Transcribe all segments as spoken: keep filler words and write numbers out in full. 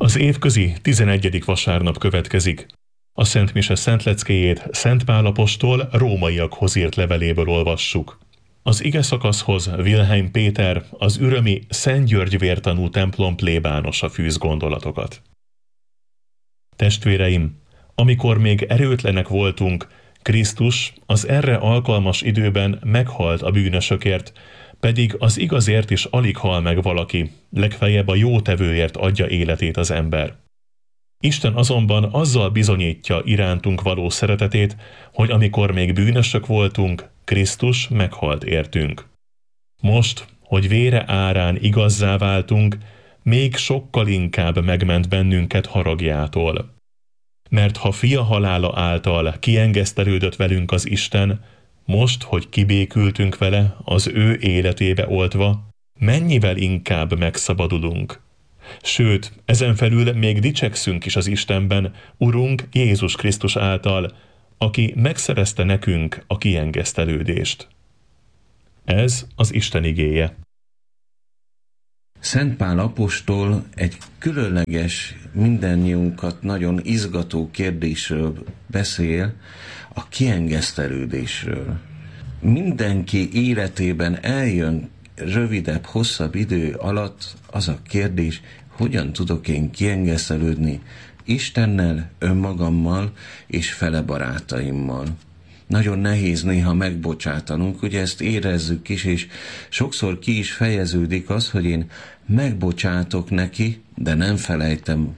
Az évközi tizenegyedik vasárnap következik. A Szent Mise Szent Leckéjét Szent Pál apostol rómaiakhoz írt leveléből olvassuk. Az ige szakaszhoz Wilhelm Péter, az ürömi Szent György vértanú templom plébánosa fűz gondolatokat. Testvéreim, amikor még erőtlenek voltunk, Krisztus az erre alkalmas időben meghalt a bűnösökért, pedig az igazért is alig hal meg valaki, legfeljebb a jó tevőért adja életét az ember. Isten azonban azzal bizonyítja irántunk való szeretetét, hogy amikor még bűnösök voltunk, Krisztus meghalt értünk. Most, hogy vére árán igazzá váltunk, még sokkal inkább megment bennünket haragjától. Mert ha fia halála által kiengesztelődött velünk az Isten, most, hogy kibékültünk vele, az ő életébe oltva, mennyivel inkább megszabadulunk. Sőt, ezen felül még dicsekszünk is az Istenben, Urunk Jézus Krisztus által, aki megszerezte nekünk a kiengesztelődést. Ez az Isten igéje. Szent Pál apostol egy különleges, mindannyiunkat nagyon izgató kérdésről beszél, a kiengesztelődésről. Mindenki életében eljön rövidebb, hosszabb idő alatt az a kérdés, hogyan tudok én kiengesztelődni Istennel, önmagammal és fele barátaimmal. Nagyon nehéz néha megbocsátanunk, ugye ezt érezzük is, és sokszor ki is fejeződik az, hogy én megbocsátok neki, de nem felejtem.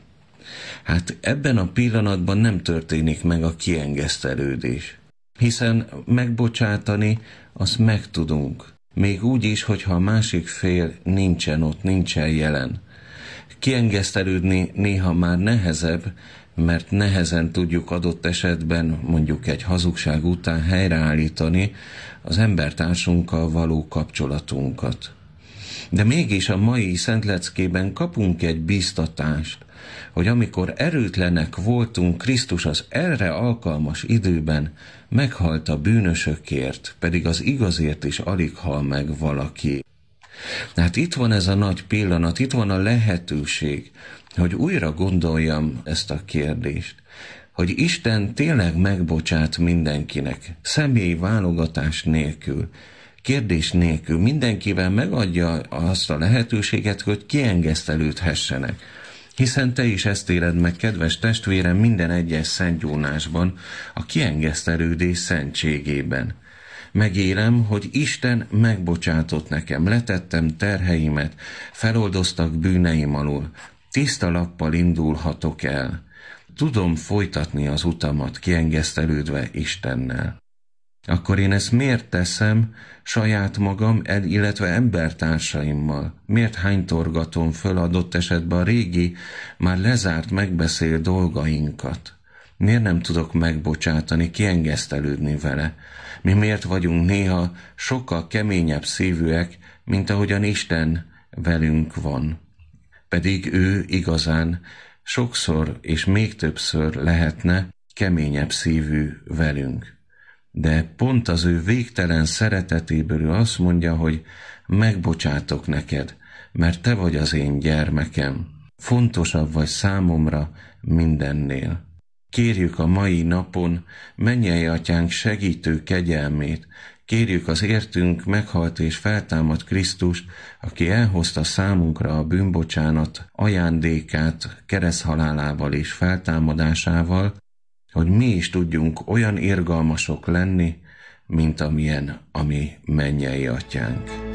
Hát ebben a pillanatban nem történik meg a kiengesztelődés. Hiszen megbocsátani, azt megtudunk. Még úgy is, hogyha a másik fél nincsen ott, nincsen jelen. Kiengesztelődni néha már nehezebb, mert nehezen tudjuk adott esetben, mondjuk egy hazugság után helyreállítani az embertársunkkal való kapcsolatunkat. De mégis a mai Szent Leckében kapunk egy bíztatást, hogy amikor erőtlenek voltunk, Krisztus az erre alkalmas időben meghalt a bűnösökért, pedig az igazért is alig hal meg valaki. Hát itt van ez a nagy pillanat, itt van a lehetőség, hogy újra gondoljam ezt a kérdést, hogy Isten tényleg megbocsát mindenkinek, személyi válogatás nélkül, kérdés nélkül, mindenkivel megadja azt a lehetőséget, hogy kiengesztelődhessenek. Hiszen te is ezt éled meg, kedves testvérem, minden egyes szentgyónásban, a kiengesztelődés szentségében. Megélem, hogy Isten megbocsátott nekem, letettem terheimet, feloldoztak bűneim alól, tiszta lappal indulhatok el. Tudom folytatni az utamat, kiengesztelődve Istennel. Akkor én ezt miért teszem saját magam, illetve embertársaimmal? Miért hánytorgatom föl adott esetben a régi, már lezárt, megbeszélt dolgainkat? Miért nem tudok megbocsátani, kiengesztelődni vele? Mi miért vagyunk néha sokkal keményebb szívűek, mint ahogyan Isten velünk van? Pedig ő igazán sokszor és még többször lehetne keményebb szívű velünk. De pont az ő végtelen szeretetéből ő azt mondja, hogy megbocsátok neked, mert te vagy az én gyermekem. Fontosabb vagy számomra mindennél. Kérjük a mai napon mennyei Atyánk segítő kegyelmét, kérjük az értünk meghalt és feltámadt Krisztust, aki elhozta számunkra a bűnbocsánat ajándékát kereszthalálával és feltámadásával, hogy mi is tudjunk olyan irgalmasok lenni, mint amilyen a mi mennyei Atyánk.